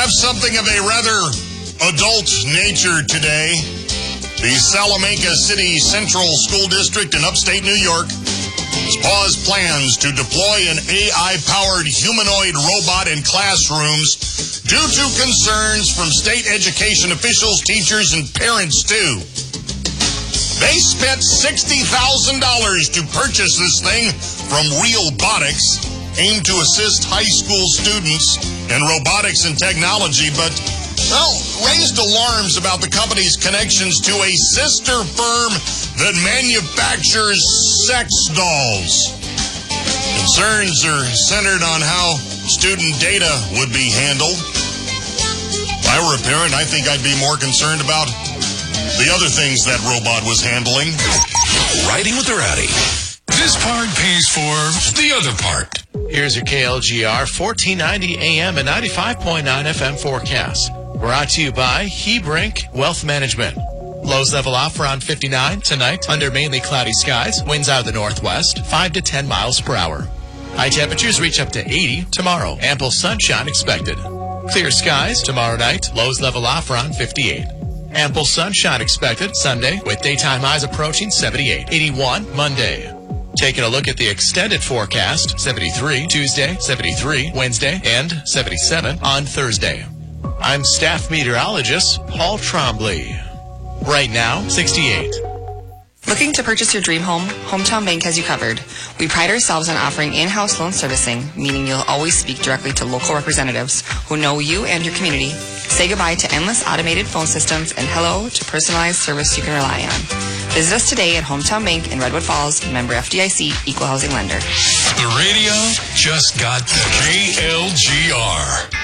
have something of a rather adult nature today. The Salamanca City Central School District in upstate New York has paused plans to deploy an AI-powered humanoid robot in classrooms due to concerns from state education officials, teachers, and parents, too. They spent $60,000 to purchase this thing from Realbotics, aimed to assist high school students in robotics and technology, but, well, raised alarms about the company's connections to a sister firm that manufactures sex dolls. Concerns are centered on how student data would be handled. If I were a parent, I think I'd be more concerned about the other things that robot was handling. Riding with the Rowdy. This part pays for the other part. Here's your KLGR 1490 AM and 95.9 FM forecast. Brought to you by Hebrink Wealth Management. Lows level off around 59 tonight under mainly cloudy skies. Winds out of the northwest, 5 to 10 miles per hour. High temperatures reach up to 80 tomorrow. Ample sunshine expected. Clear skies tomorrow night. Lows level off around 58. Ample sunshine expected Sunday with daytime highs approaching 78. 81 Monday. Taking a look at the extended forecast, 73 Tuesday, 73 Wednesday, and 77 on Thursday. I'm staff meteorologist Paul Trombley. Right now, 68. Looking to purchase your dream home? Hometown Bank has you covered. We pride ourselves on offering in-house loan servicing, meaning you'll always speak directly to local representatives who know you and your community. Say goodbye to endless automated phone systems and hello to personalized service you can rely on. Visit us today at Hometown Bank in Redwood Falls, member FDIC, equal housing lender. The radio just got better. KLGR.